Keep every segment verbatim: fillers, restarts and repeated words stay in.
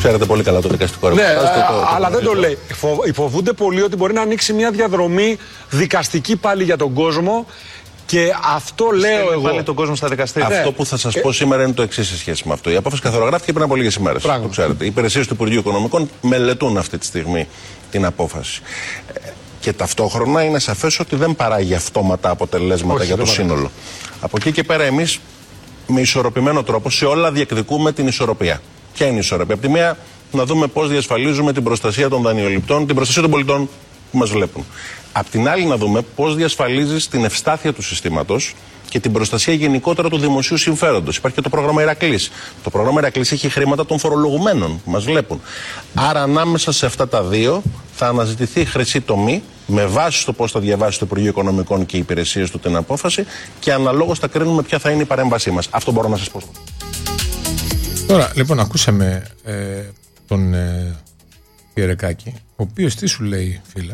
ξέρετε πολύ καλά το δικαστικό ρεπορτάζ. Ναι, το, το, το, αλλά δεν το λέει. Φοβούνται πολύ ότι μπορεί να ανοίξει μια διαδρομή δικαστική πάλι για τον κόσμο. Και αυτό λέω εγώ. Πάλι τον κόσμο στα δικαστήρια. Αυτό που θα σας πω σήμερα είναι το εξής σε σχέση με αυτό. Η απόφαση καθορογράφηκε πριν από λίγες ημέρες. Το ξέρετε. Οι υπηρεσίες του Υπουργείου Οικονομικών μελετούν αυτή τη στιγμή την απόφαση. Και ταυτόχρονα είναι σαφές ότι δεν παράγει αυτόματα αποτελέσματα. Όχι, για το σύνολο. Από εκεί και πέρα, εμείς με ισορροπημένο τρόπο σε όλα διεκδικούμε την ισορροπία. Ποια είναι η ισορροπία? Από τη μία, να δούμε πώς διασφαλίζουμε την προστασία των δανειοληπτών, την προστασία των πολιτών που μας βλέπουν. Απ' την άλλη, να δούμε πώς διασφαλίζεις την ευστάθεια του συστήματος και την προστασία γενικότερα του δημοσίου συμφέροντος. Υπάρχει και το πρόγραμμα Ηρακλής. Το πρόγραμμα Ηρακλής έχει χρήματα των φορολογουμένων που μας βλέπουν. Άρα, ανάμεσα σε αυτά τα δύο, θα αναζητηθεί χρυσή τομή με βάση το πώς θα διαβάσει το Υπουργείο Οικονομικών και οι υπηρεσίες του την απόφαση και αναλόγως θα κρίνουμε ποια θα είναι η παρέμβασή μας. Αυτό μπορώ να σας πω. Τώρα, λοιπόν, ακούσαμε ε, τον ε, Πιερεκάκη, ο οποίος τι σου λέει, φίλε?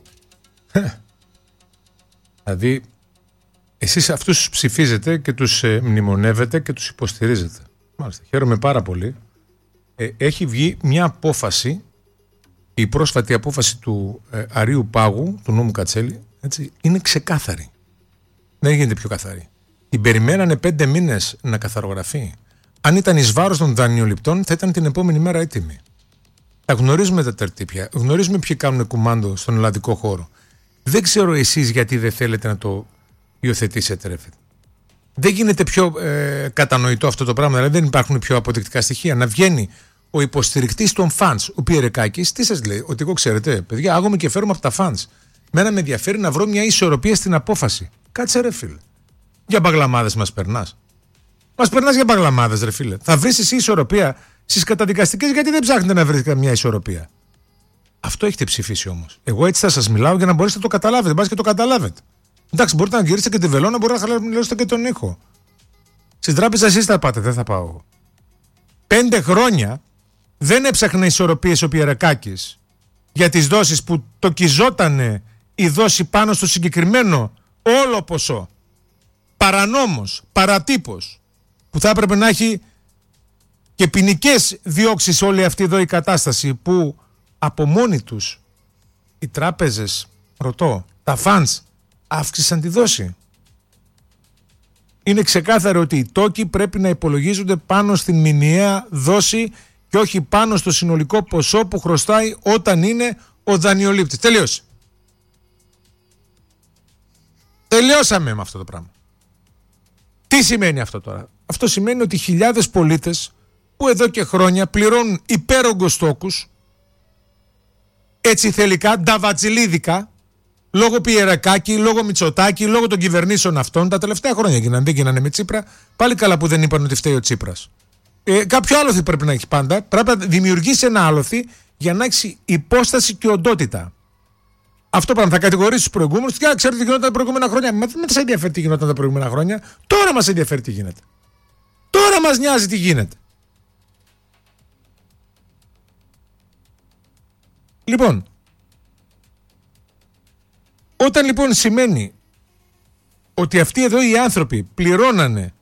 Δηλαδή, εσείς αυτούς τους ψηφίζετε και τους ε, μνημονεύετε και τους υποστηρίζετε. Μάλιστα, χαίρομαι πάρα πολύ. Ε, έχει βγει μια απόφαση, η πρόσφατη απόφαση του ε, Αρείου Πάγου, του νόμου Κατσέλη, έτσι, είναι ξεκάθαρη. Δεν γίνεται πιο καθαρή. Την περιμένανε πέντε μήνες να καθαρογραφεί. Αν ήταν εις βάρος των δανειοληπτών, θα ήταν την επόμενη μέρα έτοιμη. Τα γνωρίζουμε τα τερτύπια, γνωρίζουμε ποιοι κάνουν κουμάντο στον ελλαδικό χώρο. Δεν ξέρω εσείς γιατί δεν θέλετε να το υιοθετήσετε, ρε φίλε. Δεν γίνεται πιο ε, κατανοητό αυτό το πράγμα, δηλαδή δεν υπάρχουν πιο αποδεικτικά στοιχεία. Να βγαίνει ο υποστηρικτής των φαντς, ο Πιερεκάκης, τι σας λέει? Ότι εγώ, ξέρετε, παιδιά, άγομαι και φέρομαι από τα φαντς. Μένα με ενδιαφέρει να βρω μια ισορροπία στην απόφαση. Κάτσε, ρε φίλε. Για μπαγλαμάδες μας περνάς. Μας περνάς για μπαγλαμάδες, ρε φίλε. Θα βρεις εσύ ισορροπία στις καταδικαστικές, γιατί δεν ψάχνετε να βρείτε μια ισορροπία? Αυτό έχετε ψηφίσει όμως. Εγώ έτσι θα σας μιλάω για να μπορέσετε να το καταλάβετε. Μπας και το καταλάβετε. Εντάξει, μπορείτε να γυρίσετε και τη βελόνα, μπορείτε να χαλαρώσετε και τον ήχο. Στην τράπεζα εσείς θα πάτε, δεν θα πάω εγώ. Πέντε χρόνια δεν έψαχνε ισορροπίες ο Πιερεκάκης για τις δόσεις που το κυζότανε η δόση πάνω στο συγκεκριμένο όλο ποσό. Παρανόμος, παρατύπος, που θα έπρεπε να έχει και ποινικές διώξεις όλη αυτή εδώ η κατάσταση, που από μόνοι τους οι τράπεζες, ρωτώ, τα funds αύξησαν τη δόση. Είναι ξεκάθαρο ότι οι τόκοι πρέπει να υπολογίζονται πάνω στην μηνιαία δόση και όχι πάνω στο συνολικό ποσό που χρωστάει όταν είναι ο δανειολήπτης. Τελείωσε. Τελειώσαμε με αυτό το πράγμα. Τι σημαίνει αυτό τώρα? Αυτό σημαίνει ότι χιλιάδες πολίτες που εδώ και χρόνια πληρώνουν υπέρογκους τόκους, έτσι θελικά, νταβατσιλίδικα, λόγω Πιερεκάκη, λόγω Μητσοτάκη, λόγω των κυβερνήσεων αυτών, τα τελευταία χρόνια γίνανε, δεν γίνανε με Τσίπρα, πάλι καλά που δεν είπαν ότι φταίει ο Τσίπρας. Ε, κάποιο άλοθη πρέπει να έχει πάντα, πρέπει να δημιουργήσει ένα άλοθη για να έχει υπόσταση και οντότητα. Αυτό πράγμα θα κατηγορήσει του προηγούμενου. Και ξέρετε τι γινόταν τα προηγούμενα χρόνια. Μα δεν μας ενδιαφέρει τι γινόταν τα προηγούμενα χρόνια. Τώρα μας ενδιαφέρει τι γίνεται. Τώρα μας νοιάζει τι γίνεται. Λοιπόν, όταν λοιπόν σημαίνει ότι αυτοί εδώ οι άνθρωποι πληρώνανε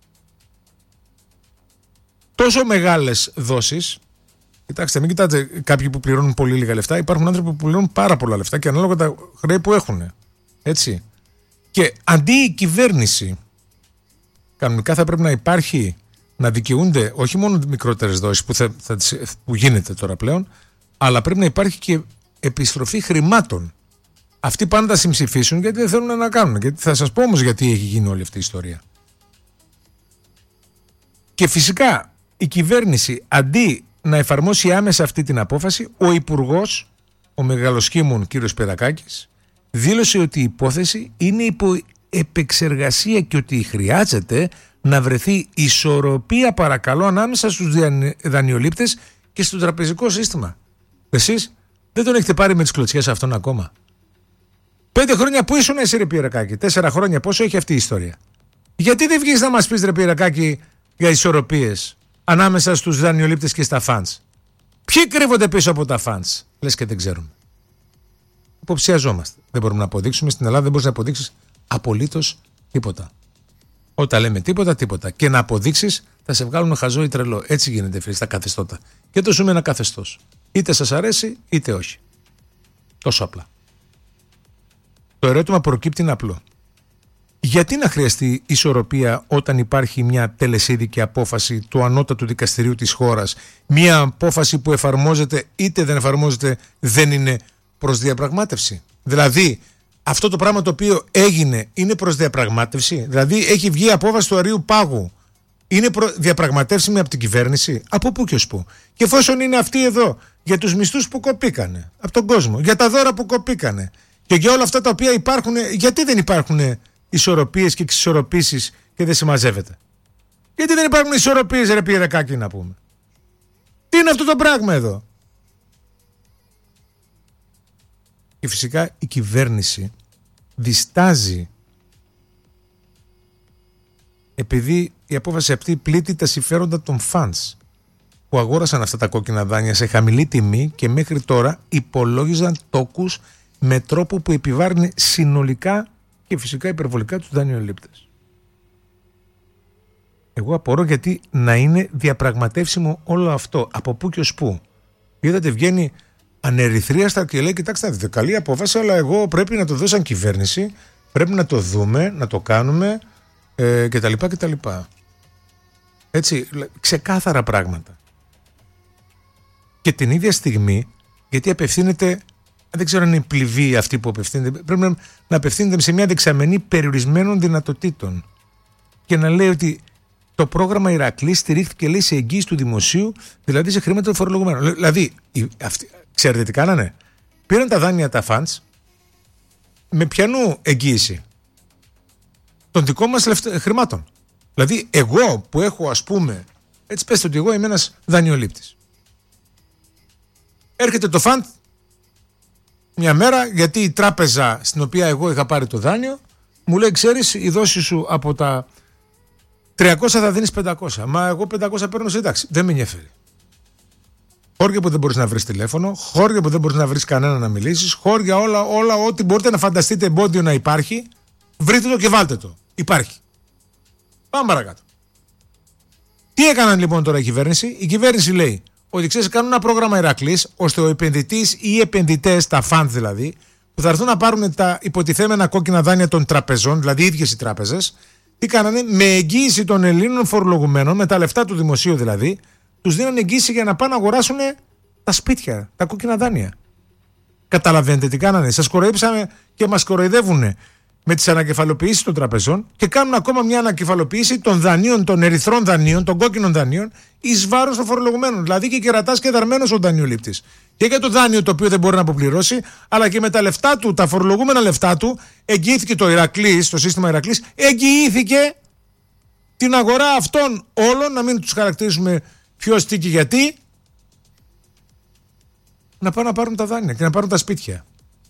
τόσο μεγάλες δόσεις, κοιτάξτε, μην κοιτάτε κάποιοι που πληρώνουν πολύ λίγα λεφτά, υπάρχουν άνθρωποι που πληρώνουν πάρα πολλά λεφτά και ανάλογα τα χρέη που έχουν. Έτσι. Και αντί η κυβέρνηση, κανονικά θα πρέπει να υπάρχει, να δικαιούνται όχι μόνο μικρότερες δόσεις που, θα, θα, που γίνεται τώρα πλέον, αλλά πρέπει να υπάρχει και επιστροφή χρημάτων. Αυτοί πάνε να τα συμψηφίσουν γιατί δεν θέλουν να κάνουν. Γιατί θα σας πω όμως γιατί έχει γίνει όλη αυτή η ιστορία. Και φυσικά η κυβέρνηση, αντί να εφαρμόσει άμεσα αυτή την απόφαση, ο Υπουργός, ο μεγαλοσχήμων κύριος Πιερεκάκης, δήλωσε ότι η υπόθεση είναι υπό επεξεργασία και ότι χρειάζεται να βρεθεί ισορροπία, παρακαλώ, ανάμεσα στους δανειολήπτες και στο τραπεζικό σύστημα. Εσείς δεν τον έχετε πάρει με τις κλωτσιές αυτόν ακόμα? Πέντε χρόνια που ήσουν εσύ, ρε Πιερεκάκη? Τέσσερα χρόνια πόσο έχει αυτή η ιστορία? Γιατί δεν βγεις να μας πεις, ρε Πιερεκάκη, για ισορροπίες ανάμεσα στους δανειολήπτες και στα funds? Ποιοι κρύβονται πίσω από τα funds? Λες και δεν ξέρουμε. Υποψιαζόμαστε. Δεν μπορούμε να αποδείξουμε. Στην Ελλάδα δεν μπορείς να αποδείξεις απολύτως τίποτα. Όταν λέμε τίποτα, τίποτα. Και να αποδείξεις, θα σε βγάλουν χαζό ή τρελό. Έτσι γίνεται, φίλοι, στα καθεστώτα. Και το ζούμε ένα καθεστώς. Είτε σας αρέσει, είτε όχι. Τόσο απλά. Το ερώτημα προκύπτει είναι απλό. Γιατί να χρειαστεί ισορροπία όταν υπάρχει μια τελεσίδικη απόφαση του ανώτατου δικαστηρίου της χώρας, μια απόφαση που εφαρμόζεται είτε δεν εφαρμόζεται, δεν είναι προς διαπραγμάτευση? Δηλαδή, αυτό το πράγμα το οποίο έγινε είναι προς διαπραγμάτευση? Δηλαδή, έχει βγει η απόφαση του Αρείου Πάγου, είναι προ... διαπραγματεύσιμη από την κυβέρνηση? Από πού και ως πού? Και εφόσον είναι αυτή εδώ, για τους μισθούς που κοπήκανε από τον κόσμο, για τα δώρα που κοπήκανε και για όλα αυτά τα οποία υπάρχουν, γιατί δεν υπάρχουν ισορροπίες και εξισορροπήσεις και δεν συμμαζεύεται? Γιατί δεν υπάρχουν ισορροπίες, ρε Πιερακάκη, να πούμε? Τι είναι αυτό το πράγμα εδώ? Και φυσικά η κυβέρνηση διστάζει, επειδή η απόφαση αυτή πλήττει τα συμφέροντα των φανς που αγόρασαν αυτά τα κόκκινα δάνεια σε χαμηλή τιμή και μέχρι τώρα υπολόγιζαν τόκους με τρόπο που επιβάρυνε συνολικά και φυσικά υπερβολικά τους δανειολήπτες. Εγώ απορώ γιατί να είναι διαπραγματεύσιμο όλο αυτό. Από πού και ως πού? Είδατε, βγαίνει ανερυθρίαστα και λέει: κοιτάξτε, δείτε, καλή απόφαση, αλλά εγώ πρέπει να το δω σαν κυβέρνηση, πρέπει να το δούμε, να το κάνουμε ε, κτλ. κτλ. Έτσι, ξεκάθαρα πράγματα. Και την ίδια στιγμή, γιατί απευθύνεται, δεν ξέρω αν είναι πληβή αυτή που απευθύνεται, πρέπει να, να απευθύνεται σε μια δεξαμενή περιορισμένων δυνατοτήτων και να λέει ότι το πρόγραμμα Ηρακλής στηρίχθηκε, λέει, σε εγγύηση του δημοσίου, δηλαδή σε χρήματα των φορολογουμένων. Δηλαδή, αυτοί, ξέρετε τι κάνανε? Πήραν τα δάνεια τα φαντς με ποιανού εγγύηση? Των δικών μας λεφτ, χρημάτων. Δηλαδή, εγώ που έχω, ας πούμε, έτσι πέστε ότι εγώ είμαι ένας δανειολήπτης. Έρχεται το φαντ μια μέρα, γιατί η τράπεζα στην οποία εγώ είχα πάρει το δάνειο μου λέει: ξέρεις, η δόση σου από τα τριακόσια θα δίνεις πεντακόσια. Μα εγώ πεντακόσια παίρνω σύνταξη. Δεν με ενδιαφέρει. Χώρια που δεν μπορείς να βρεις τηλέφωνο, χώρια που δεν μπορείς να βρεις κανένα να μιλήσεις, χώρια όλα, όλα, ό,τι μπορείτε να φανταστείτε εμπόδιο να υπάρχει, βρείτε το και βάλτε το. Υπάρχει. Πάμε παρακάτω. Τι έκαναν λοιπόν τώρα η κυβέρνηση? Η κυβέρνηση λέει ότι, ξέρεις, κάνουν ένα πρόγραμμα Ηρακλής, ώστε ο επενδυτής ή οι επενδυτές, τα φαντ δηλαδή, που θα έρθουν να πάρουν τα υποτιθέμενα κόκκινα δάνεια των τραπεζών, δηλαδή οι ίδιες οι τράπεζες, τι κάνανε? Με εγγύηση των Ελλήνων φορολογουμένων, με τα λεφτά του δημοσίου δηλαδή, τους δίνανε εγγύηση για να πάνε να αγοράσουν τα σπίτια, τα κόκκινα δάνεια. Καταλαβαίνετε τι κάνανε? Σας κοροϊδέψανε και μας κοροϊδεύουν με τις ανακεφαλοποιήσεις των τραπεζών και κάνουν ακόμα μια ανακεφαλοποίηση των δανείων, των ερυθρών δανείων, των κόκκινων δανείων, εις βάρος των φορολογουμένων. Δηλαδή και κερατάς και δαρμένος ο δανειολήπτης. Και για το δάνειο το οποίο δεν μπορεί να αποπληρώσει, αλλά και με τα λεφτά του, τα φορολογούμενα λεφτά του, εγγυήθηκε το Ηρακλής, το σύστημα Ηρακλής, εγγυήθηκε την αγορά αυτών όλων, να μην τους χαρακτηρίσουμε ποιος, τι και γιατί, να πάνε να πάρουν τα δάνεια και να πάρουν τα σπίτια.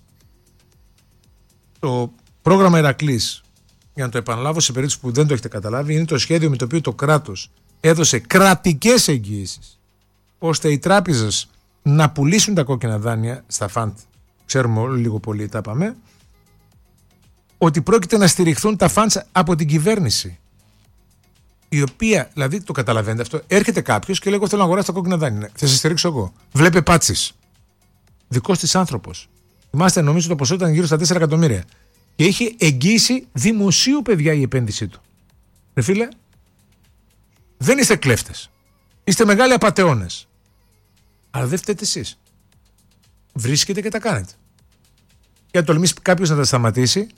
Το πρόγραμμα Ηρακλής, για να το επαναλάβω σε περίπτωση που δεν το έχετε καταλάβει, είναι το σχέδιο με το οποίο το κράτος έδωσε κρατικές εγγύησεις ώστε οι τράπεζες να πουλήσουν τα κόκκινα δάνεια στα φαντ. Ξέρουμε όλοι λίγο πολύ, τα είπαμε, ότι πρόκειται να στηριχθούν τα φαντ από την κυβέρνηση. Η οποία, δηλαδή, το καταλαβαίνετε αυτό, έρχεται κάποιος και λέει: εγώ θέλω να αγοράσω τα κόκκινα δάνεια. Θα σε στηρίξω εγώ. Βλέπε Πάτσης. Δικός της άνθρωπος. Θυμάστε, νομίζω το ποσό ήταν γύρω στα τέσσερα εκατομμύρια. Και είχε εγγύηση δημοσίου, παιδιά, η επένδυσή του. Ρε φίλε, δεν είστε κλέφτες. Είστε μεγάλοι απατεώνες. Αλλά δεν φταίτε εσείς. Βρίσκετε και τα κάνετε. Και αν τολμήσει κάποιος να τα σταματήσει,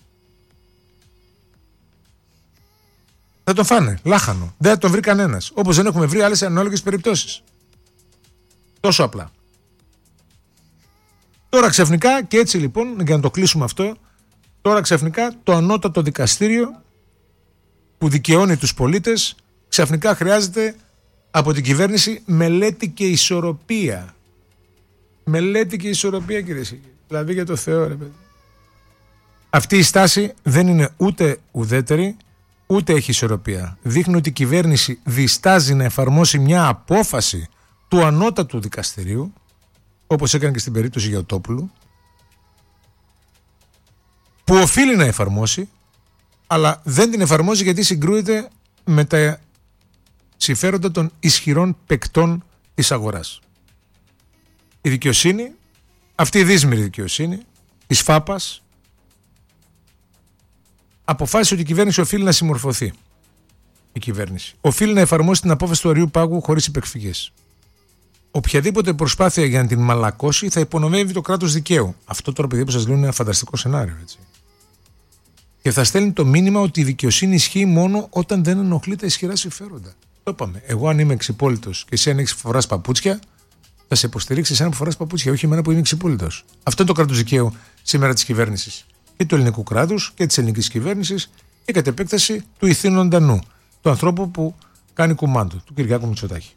θα τον φάνε. Λάχανο. Δεν θα τον βρει κανένας. Όπως δεν έχουμε βρει άλλες ανάλογες περιπτώσεις. Τόσο απλά. Τώρα ξαφνικά, και έτσι λοιπόν, για να το κλείσουμε αυτό, τώρα ξαφνικά το ανώτατο δικαστήριο που δικαιώνει τους πολίτες ξαφνικά χρειάζεται από την κυβέρνηση μελέτη και ισορροπία. Μελέτη και ισορροπία, κύριε Σίγη. Δηλαδή, για το Θεό, ρε παιδί. Αυτή η στάση δεν είναι ούτε ουδέτερη, ούτε έχει ισορροπία. Δείχνει ότι η κυβέρνηση διστάζει να εφαρμόσει μια απόφαση του ανώτατου δικαστηρίου, όπως έκανε και στην περίπτωση Γιωτόπουλου, που οφείλει να εφαρμόσει αλλά δεν την εφαρμόζει γιατί συγκρούεται με τα συμφέροντα των ισχυρών παικτών της αγοράς. Η δικαιοσύνη, αυτή η δύσμηρη δικαιοσύνη της ΦΑΠΑς, αποφάσισε ότι η κυβέρνηση οφείλει να συμμορφωθεί. Η κυβέρνηση οφείλει να εφαρμόσει την απόφαση του αριού πάγου χωρίς υπεκφυγές. Οποιαδήποτε προσπάθεια για να την μαλακώσει θα υπονομεύει το κράτος δικαίου. Αυτό τώρα, παιδί που σας λέω, είναι ένα φανταστικό σενάριο, έτσι. Και θα στέλνει το μήνυμα ότι η δικαιοσύνη ισχύει μόνο όταν δεν ενοχλεί τα ισχυρά συμφέροντα. Το είπαμε. Εγώ, αν είμαι εξυπόλυτος και εσύ αν έχεις φοράς παπούτσια, θα σε υποστηρίξει εσένα που φοράς παπούτσια, όχι εμένα που είμαι εξυπόλυτος. Αυτό είναι το κράτος δικαίου σήμερα της κυβέρνησης. Και του ελληνικού κράτους και της ελληνικής κυβέρνησης και κατ' επέκταση του ηθήνοντα νου, του ανθρώπου που κάνει κουμάντο, του Κυριάκου Μητσοτάκη.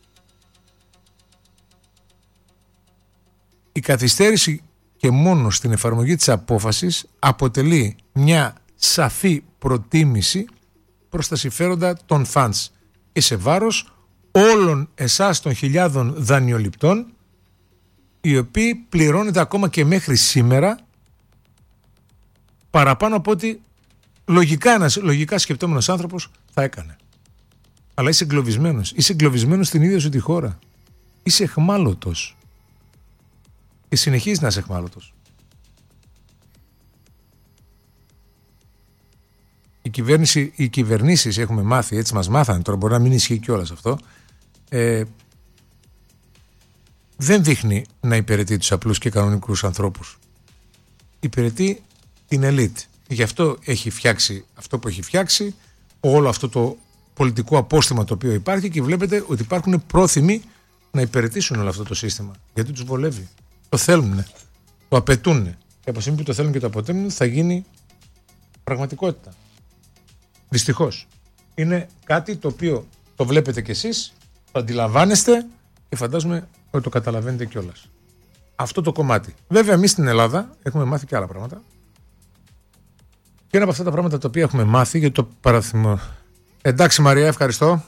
Η καθυστέρηση και μόνο στην εφαρμογή της απόφασης αποτελεί μια σαφή προτίμηση προς τα συμφέροντα των φαντς και σε βάρος όλων εσάς των χιλιάδων δανειοληπτών, οι οποίοι πληρώνετε ακόμα και μέχρι σήμερα παραπάνω από ό,τι λογικά ένας λογικά σκεπτόμενος άνθρωπος θα έκανε. Αλλά είσαι εγκλωβισμένος. Είσαι εγκλωβισμένος στην ίδια σου τη χώρα. Είσαι εχμάλωτος. Και συνεχίζεις να είσαι εχμάλωτος. Η κυβέρνηση, οι κυβερνήσεις έχουμε μάθει, έτσι μας μάθανε, τώρα μπορεί να μην ισχύει κιόλας αυτό, ε, δεν δείχνει να υπηρετεί τους απλούς και κανονικούς ανθρώπους. Υπηρετεί την ελίτ. Γι' αυτό έχει φτιάξει αυτό που έχει φτιάξει, όλο αυτό το πολιτικό απόστημα το οποίο υπάρχει, και βλέπετε ότι υπάρχουν πρόθυμοι να υπηρετήσουν όλο αυτό το σύστημα. Γιατί τους βολεύει. Το θέλουν, το απαιτούν. Και από τη στιγμή που το θέλουν και το αποτέμουν, θα γίνει πραγματικότητα. Δυστυχώς. Είναι κάτι το οποίο το βλέπετε κι εσείς, το αντιλαμβάνεστε και φαντάζομαι ότι το καταλαβαίνετε κιόλας. Αυτό το κομμάτι. Βέβαια, εμείς στην Ελλάδα έχουμε μάθει και άλλα πράγματα. Και ένα από αυτά τα πράγματα τα οποία έχουμε μάθει, γιατί το παραθυμώ. Εντάξει, Μαρία, ευχαριστώ.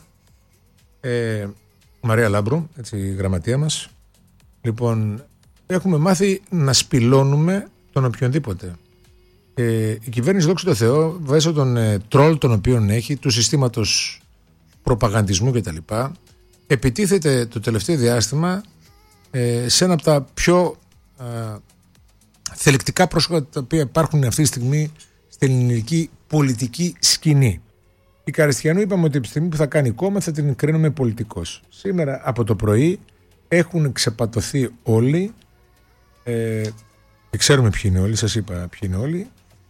Ε, Μαρία Λάμπρου, έτσι, η γραμματεία μας. Λοιπόν, έχουμε μάθει να σπηλώνουμε τον οποιονδήποτε. Ε, η κυβέρνηση, δόξα τω Θεώ, βάσει των ε, τρόλ των οποίων έχει, του συστήματος προπαγανδισμού κτλ., επιτίθεται το τελευταίο διάστημα ε, σε ένα από τα πιο ε, θελκτικά πρόσωπα τα οποία υπάρχουν αυτή τη στιγμή στην ελληνική πολιτική σκηνή. Η Καριστιανού είπαμε ότι από τη στιγμή που θα κάνει κόμμα θα την κρίνουμε πολιτικός. Σήμερα από το πρωί έχουν ξεπατωθεί όλοι, ε, και ξέρουμε ποιοι είναι όλοι, σας είπα ποιοι είναι όλοι,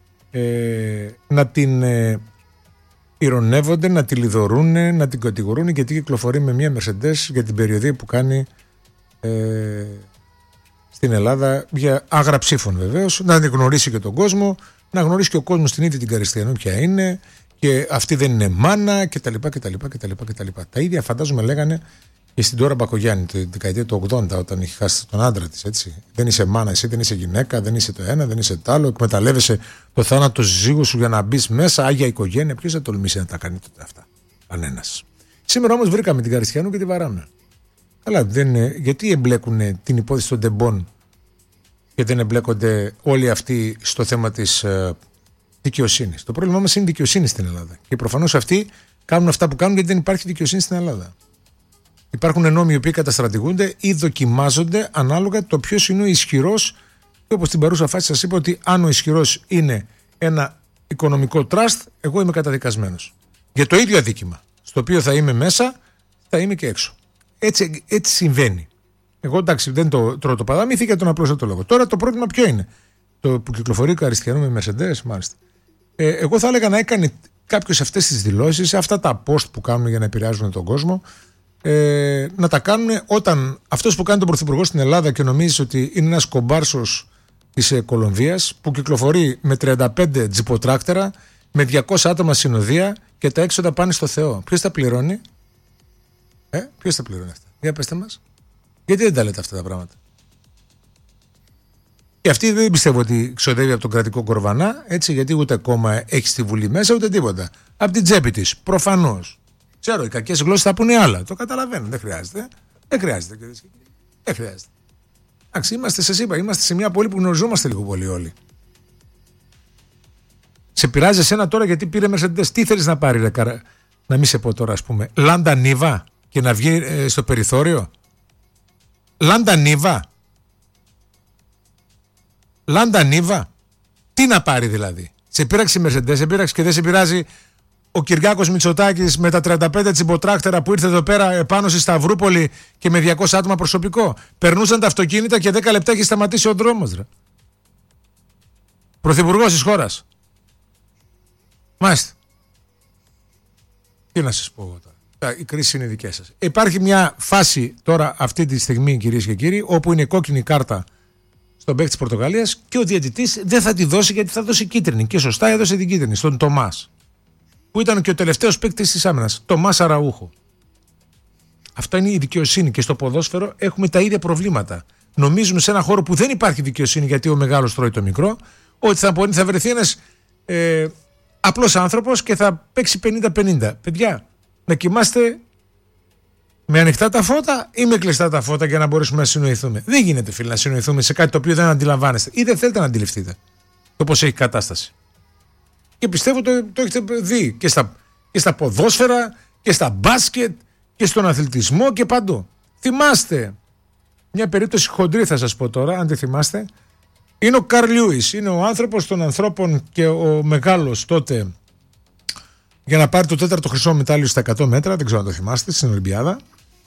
ε, να την ε, ειρωνεύονται, να τη λιδωρούν, να την κατηγορούν γιατί κυκλοφορεί με μια Mercedes για την περιοδία που κάνει ε, στην Ελλάδα, για άγρα ψήφων βεβαίως, να την γνωρίσει και τον κόσμο, να γνωρίσει και ο κόσμος την ίδια την Καριστιανού ποια είναι, και αυτή δεν είναι μάνα κτλ. κτλ, κτλ, κτλ. Τα ίδια φαντάζομαι λέγανε και στην Τώρα Μπακογιάννη τη δεκαετία του ογδόντα, όταν είχε χάσει τον άντρα της. Έτσι. Δεν είσαι μάνα, εσύ δεν είσαι γυναίκα, δεν είσαι το ένα, δεν είσαι το άλλο. Εκμεταλλεύεσαι το θάνατο σύζυγου σου για να μπει μέσα, άγια οικογένεια. Ποιος θα τολμήσει να τα κάνει τότε αυτά? Κανένας. Σήμερα όμως βρήκαμε την Καριστιανού και τη βαράμε. Αλλά δεν είναι, γιατί εμπλέκουν την υπόθεση των τεμπών και δεν εμπλέκονται όλοι αυτοί στο θέμα της ε, δικαιοσύνης? Το πρόβλημά μας είναι η δικαιοσύνη στην Ελλάδα. Και προφανώς αυτοί κάνουν αυτά που κάνουν γιατί δεν υπάρχει δικαιοσύνη στην Ελλάδα. Υπάρχουν νόμοι οι οποίοι καταστρατηγούνται ή δοκιμάζονται ανάλογα το ποιος είναι ο ισχυρός. Και όπως στην παρούσα φάση σας είπα ότι αν ο ισχυρός είναι ένα οικονομικό τραστ, εγώ είμαι καταδικασμένος. Για το ίδιο αδίκημα, στο οποίο θα είμαι μέσα, θα είμαι και έξω. Έτσι, έτσι συμβαίνει. Εγώ εντάξει δεν το τρώω το παραμύθι για τον απλούστατο λόγο. Τώρα το πρόβλημα ποιο είναι? Το που κυκλοφορεί ο Καριστιανού με Mercedes, μάλιστα. Ε, εγώ θα έλεγα να έκανε κάποιος αυτές τις δηλώσεις, αυτά τα post που κάνουν για να επηρεάζουν τον κόσμο, ε, να τα κάνουν όταν αυτός που κάνει τον πρωθυπουργό στην Ελλάδα και νομίζει ότι είναι ένας κομπάρσος της ε, Κολομβίας που κυκλοφορεί με τριάντα πέντε τζιποτράκτερα, με διακόσια άτομα συνοδεία και τα έξοδα πάνε στο Θεό. Ποιος τα πληρώνει? Ε, ποιος τα πληρώνει αυτά? Για πέστε μας. Γιατί δεν τα λέτε αυτά τα πράγματα? Και αυτή δεν πιστεύω ότι ξοδεύει από τον κρατικό κορβανά, έτσι, γιατί ούτε κόμμα έχει στη Βουλή μέσα, ούτε τίποτα. Από την τσέπη της, προφανώς. Ξέρω, οι κακές γλώσσες θα πούνε άλλα. Το καταλαβαίνω, δεν χρειάζεται. Δεν χρειάζεται. Δεν χρειάζεται. Εντάξει, είμαστε, σας είπα, είμαστε σε μια πόλη που γνωριζόμαστε λίγο πολύ όλοι. Σε πειράζει εσένα τώρα γιατί πήρε Mercedes. Τι θέλεις να πάρει, ρε, καρα... να μην σε πω τώρα, ας πούμε, Λάντα Νίβα και να βγει ε, στο περιθώριο. Λάντα Νίβα. Λάντα Νίβα. Τι να πάρει δηλαδή. Σε πείραξε η Mercedes, σε πείραξε και δεν σε πειράζει ο Κυριάκος Μητσοτάκης με τα τριάντα πέντε τσιμποτράκτερα που ήρθε εδώ πέρα πάνω στη Σταυρούπολη και με διακόσια άτομα προσωπικό. Περνούσαν τα αυτοκίνητα και δέκα λεπτά έχει σταματήσει ο δρόμος, ρε. Πρωθυπουργός της χώρας. Μάλιστα. Τι να σας πω εγώ τώρα. Η κρίση είναι δικές σας. Υπάρχει μια φάση τώρα αυτή τη στιγμή, κυρίες και κύριοι, όπου είναι κόκκινη κάρτα στον παίκτη της Πορτογαλίας και ο διαιτητής δεν θα τη δώσει γιατί θα δώσει κίτρινη. Και σωστά έδωσε την κίτρινη στον Τομάς, που ήταν και ο τελευταίος παίκτης της άμυνας, Τομάς Αραούχο. Αυτά είναι η δικαιοσύνη και στο ποδόσφαιρο έχουμε τα ίδια προβλήματα. Νομίζουμε σε ένα χώρο που δεν υπάρχει δικαιοσύνη γιατί ο μεγάλος τρώει το μικρό, ότι θα, θα βρεθεί ένας ε, απλός άνθρωπος και θα παίξει πενήντα πενήντα. Παιδιά, να κοιμάστε με ανοιχτά τα φώτα ή με κλειστά τα φώτα για να μπορέσουμε να συνοηθούμε. Δεν γίνεται, φίλοι, να συνοηθούμε σε κάτι το οποίο δεν αντιλαμβάνεστε ή δεν θέλετε να αντιληφθείτε το πώς έχει κατάσταση. Και πιστεύω το, το έχετε δει και στα, και στα ποδόσφαιρα και στα μπάσκετ και στον αθλητισμό και παντού. Θυμάστε μια περίπτωση χοντρή, θα σας πω τώρα, αν τη θυμάστε. Είναι ο Καρλ Λιούις, είναι ο άνθρωπος των ανθρώπων και ο μεγάλος τότε για να πάρει το τέταρτο χρυσό μετάλλιο στα εκατό μέτρα, δεν ξέρω αν το θυμάστε, στην Ολυμπιάδα.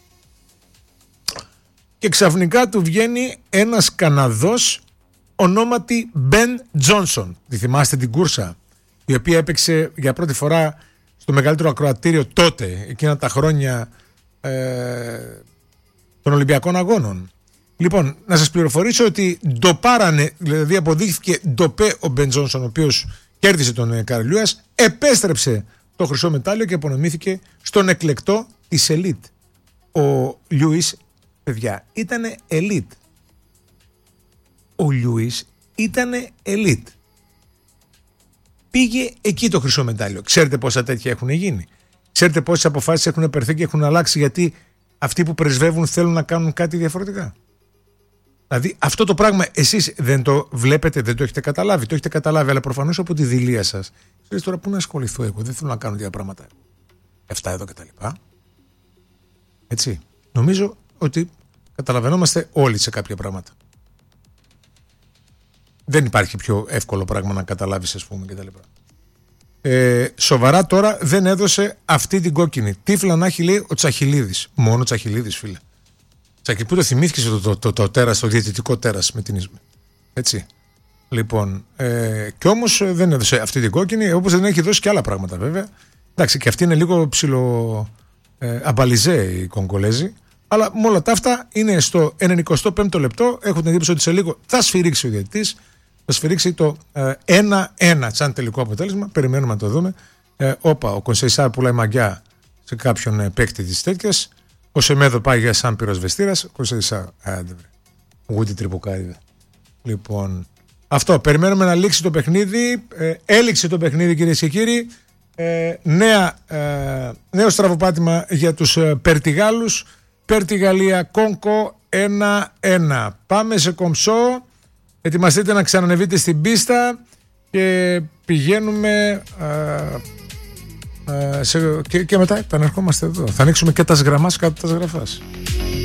Και ξαφνικά του βγαίνει ένας Καναδός ονόματι Μπεν Τζόνσον. Τη θυμάστε την κούρσα, η οποία έπαιξε για πρώτη φορά στο μεγαλύτερο ακροατήριο τότε, εκείνα τα χρόνια ε, των Ολυμπιακών Αγώνων. Λοιπόν, να σας πληροφορήσω ότι ντοπάρανε, δηλαδή αποδείχθηκε ντοπέ ο Μπεν Τζόνσον, ο οποίος κέρδισε τον Καρλ Λιούις, επέστρεψε το χρυσό μετάλλιο και απονομήθηκε στον εκλεκτό της ελίτ. Ο Λιούις, παιδιά, ήτανε ελίτ. Ο Λιούις ήτανε ελίτ. Πήγε εκεί το χρυσό μετάλλιο. Ξέρετε πόσα τέτοια έχουν γίνει. Ξέρετε πόσες αποφάσεις έχουν περθεί και έχουν αλλάξει γιατί αυτοί που πρεσβεύουν θέλουν να κάνουν κάτι διαφορετικά. Δηλαδή αυτό το πράγμα εσείς δεν το βλέπετε, δεν το έχετε καταλάβει. Το έχετε καταλάβει, αλλά προφανώς από τη δειλία σας. Ξέρεις τώρα πού να ασχοληθώ εγώ, δεν θέλω να κάνω τέτοια πράγματα. Εφτά εδώ κτλ. Έτσι. Νομίζω ότι καταλαβαίνόμαστε όλοι σε κάποια πράγματα. Δεν υπάρχει πιο εύκολο πράγμα να καταλάβεις, ας πούμε, κτλ. Ε, σοβαρά τώρα δεν έδωσε αυτή την κόκκινη. Τύφλα να έχει, λέει, ο Τσαχιλίδης. Μόνο ο Τσαχιλίδης, φίλε. Τσακι, πού το θυμήθηκες το, το, το, το τέρας, το διαιτητικό τέρας με την Ίσμη. Έτσι. Λοιπόν, ε, και όμως δεν έδωσε αυτή την κόκκινη, όπως δεν έχει δώσει και άλλα πράγματα βέβαια. Εντάξει, και αυτή είναι λίγο ψιλο ε, αμπαλιζέ οι Κογκολέζοι. Αλλά με όλα τα αυτά είναι στο ενενηκοστό πέμπτο λεπτό. Έχουν την εντύπωση ότι σε λίγο θα σφυρίξει ο διαιτητής. Θα σφυρίξει το ε, ένα ένα σαν τελικό αποτέλεσμα. Περιμένουμε να το δούμε. Ε, όπα, ο Κονσεϊσάρ πουλάει μαγιά σε κάποιον ε, παίκτη της τέτοιας. Ο Σεμέδο πάει για σαν πυροσβεστήρας. Ο Κονσεϊσάρ, άντε βρε. Ούτε τριποκάριδε. Λοιπόν, αυτό. Περιμένουμε να λήξει το παιχνίδι. Ε, έληξε το παιχνίδι, κυρίες και κύριοι. Ε, νέα, ε, νέο στραβοπάτημα για τους ε, Περτιγάλους. Περτιγαλία Κόνκο ένα ένα. Πάμε σε κομψό. Ετοιμαστείτε να ξανανεβείτε στην πίστα και πηγαίνουμε α, α, σε, και, και μετά επανερχόμαστε εδώ. Θα ανοίξουμε και τα σγραμμάς κάτω τα σγραφάς.